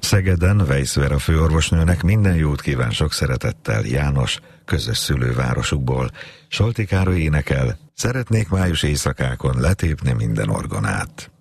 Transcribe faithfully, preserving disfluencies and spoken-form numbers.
Szegeden Weisz Vera főorvosnőnek minden jót kíván sok szeretettel János, közös szülővárosukból. Solti Károly énekel: szeretnék május éjszakákon letépni minden orgonát.